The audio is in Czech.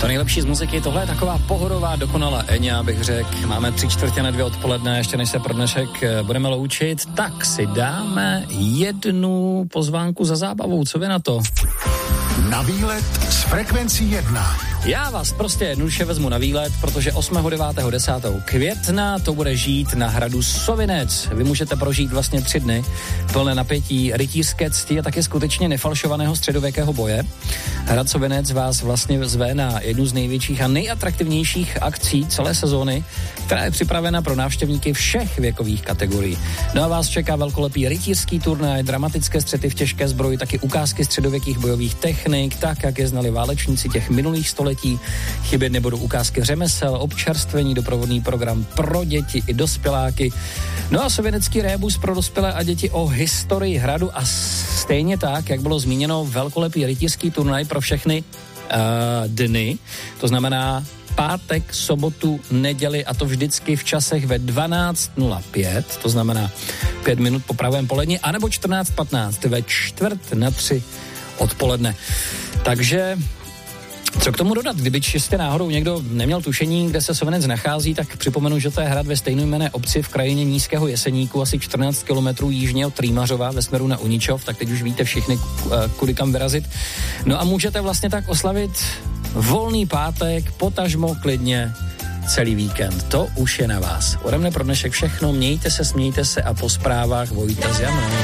To nejlepší z muziky, tohle je taková pohodová, dokonalá Eňa, bych řekl. Máme 3:45 odpoledne, ještě než se pro dnešek budeme loučit, tak si dáme jednu pozvánku za zábavou. Co vy na to? Na výlet s Frekvencí 1. Já vás prostě jednoduše vezmu na výlet, protože 8., 9., 10. května to bude žít na hradu Sovinec. Vy můžete prožít vlastně 3 dny plné napětí rytířské cti a taky skutečně nefalšovaného středověkého boje. Hrad Sovinec vás vlastně zve na jednu z největších a nejatraktivnějších akcí celé sezóny, která je připravena pro návštěvníky všech věkových kategorií. No a vás čeká velkolepý rytířský turnaj, dramatické střety v těžké zbroji, taky ukázky středověkých bojových technik, tak jak je znali válečníci těch minulých století. Chybět nebudou ukázky řemesel, občerstvení, doprovodný program pro děti i dospěláky. No a sovětský rébus pro dospělé a děti o historii hradu a stejně tak, jak bylo zmíněno, velkolepý rytířský turnaj pro všechny dny. To znamená pátek, sobotu, neděli a to vždycky v časech ve 12:05, to znamená 5 minut po pravém poledni, anebo 14:15 ve 14:45 odpoledne. Takže co k tomu dodat? Kdyby čistě náhodou někdo neměl tušení, kde se Sovinec nachází, tak připomenu, že to je hrad ve stejnojmenné obci v krajině Nízkého Jeseníku, asi 14 kilometrů jižně od Trýmařova ve směru na Uničov, tak teď už víte všichni, kudy kam vyrazit. No a můžete vlastně tak oslavit volný pátek, potažmo klidně celý víkend. To už je na vás. Ode mne pro dnešek všechno, mějte se, smějte se a po zprávách Vojta z Jamra.